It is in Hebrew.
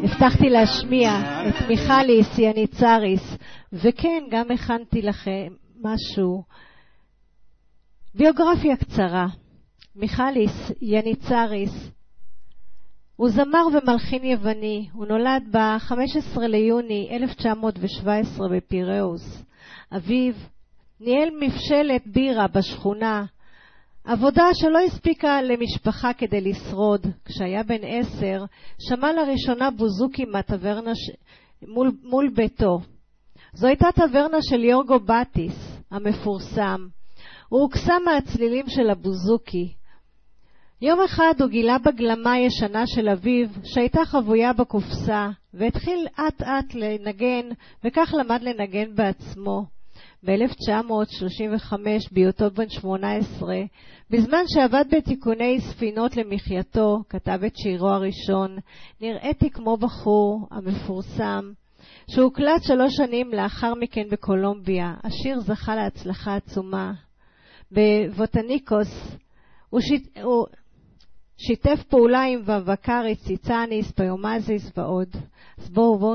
הבטחתי להשמיע את מיכליס יניצריס, וכן, גם הכנתי לכם משהו. ביוגרפיה קצרה. מיכליס יניצריס הוא זמר ומלחין יווני. הוא נולד ב-15 ליוני 1917 בפיראוס. אביו ניהל מבשלת בירה בשכונה, עבודה שלא הספיקה למשפחה כדי לשרוד. כשהיה בן 10, שמע לראשונה בוזוקי מהטברנה מול ביתו. זו הייתה טברנה של יורגו בטיס המפורסם. הוא הוקסם מהצלילים של הבוזוקי. יום אחד הוא גילה בגלמה ישנה של אביו שהייתה חבויה בקופסה, והתחיל עט לנגן, וכך למד לנגן בעצמו. ב-1935, בהיותו בן 18, בזמן שעבד בתיקוני ספינות למחייתו, כתב את שירו הראשון, נראיתי כמו בחור המפורסם, שהוקלט 3 שנים לאחר מכן בקולומביה. השיר זכה להצלחה עצומה. בבוטניקוס הוא שיתף פעולה עם ובקריס, ציצניס, פיומזיס ועוד. אז בואו